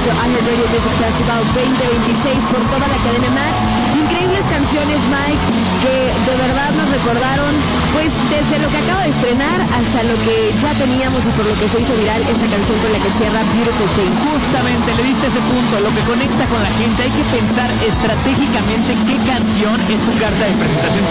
nuestro iHeartRadio Music Festival 2026 por toda la cadena Match. Increíbles canciones, Mike, que de verdad nos recordaron, pues, desde lo que acaba de estrenar hasta lo que ya teníamos y por lo que se hizo viral esta canción con la que cierra Beautiful Things. Justamente, le diste ese punto, lo que conecta con la gente. Hay que pensar estratégicamente qué canción es tu carta de presentación